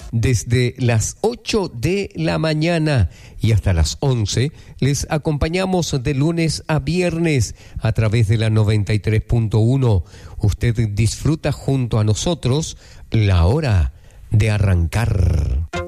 Desde las 8 de la mañana y hasta las 11 les acompañamos de lunes a viernes a través de la 93.1. Usted disfruta junto a nosotros la hora de arrancar.